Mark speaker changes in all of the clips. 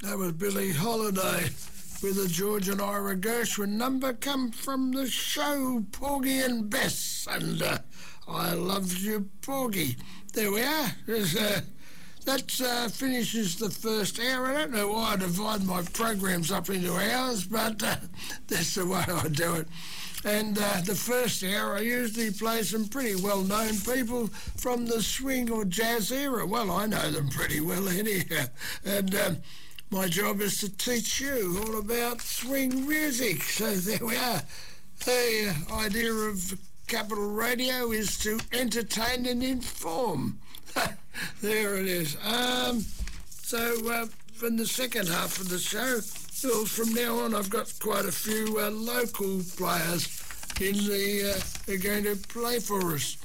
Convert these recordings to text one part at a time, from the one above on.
Speaker 1: That was Billie Holiday with a George and Ira Gershwin number, come from the show Porgy and Bess, and I Love You, Porgy. There we are. That finishes the first hour. I don't know why I divide my programs up into hours, but that's the way I do it. And the first hour, I usually play some pretty well-known people from the swing or jazz era. Well, I know them pretty well anyhow. And my job is to teach you all about swing music. So there we are. The idea of Capital Radio is to entertain and inform. There it is. So from the second half of the show, well, from now on, I've got quite a few local players who are going to play for us.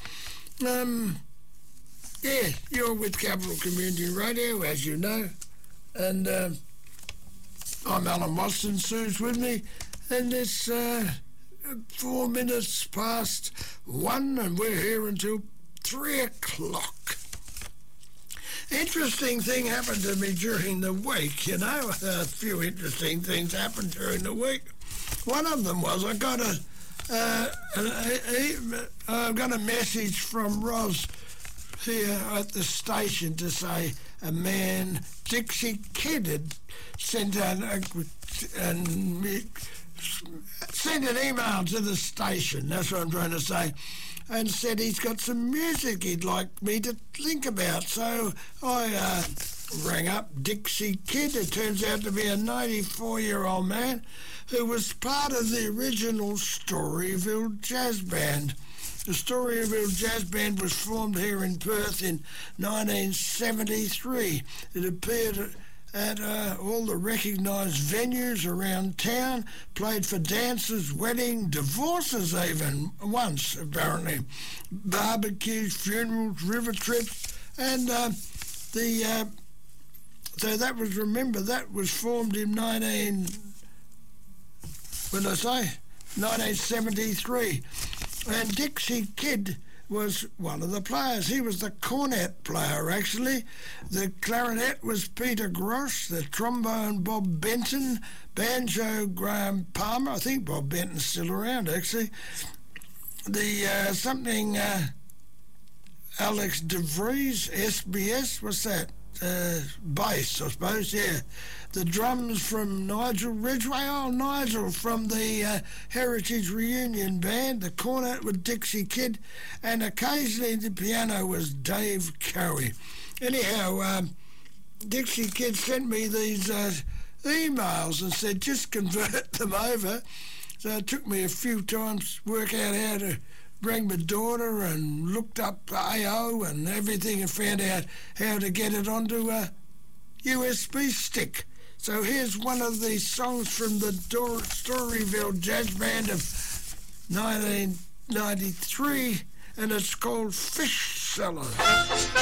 Speaker 1: Yeah, you're with Capital Community Radio, as you know, and I'm Alan Watson. Sue's with me, and it's 4 minutes past 1, and we're here until 3 o'clock. Interesting thing happened to me during the week, you know. A few interesting things happened during the week. One of them was I got a message from Roz here at the station to say a man, Dixie Kid, had sent an email to the station, that's what I'm trying to say, and said he's got some music he'd like me to think about. So I rang up Dixie Kid. It turns out to be a 94-year-old man who was part of the original Storyville Jazz Band. The Storyville Jazz Band was formed here in Perth in 1973. It appeared at all the recognised venues around town, played for dances, weddings, divorces even, once apparently, barbecues, funerals, river trips, and so that was, remember, that was formed in 1973, and Dixie Kid was one of the players. He was the cornet player, actually. The clarinet was Peter Grosh, the trombone Bob Benton, banjo Graham Palmer. I think Bob Benton's still around, actually. The Alex DeVries, SBS, what's that? Bass, I suppose, yeah. The drums from Nigel Ridgway, Nigel from the Heritage Reunion Band, the cornet with Dixie Kid, and occasionally the piano was Dave Cowie. Anyhow, Dixie Kid sent me these emails and said just convert them over. So it took me a few times to work out how to bring my daughter, and looked up AO and everything and found out how to get it onto a USB stick. So here's one of the songs from the Storyville Jazz Band of 1993, and it's called Fish Seller.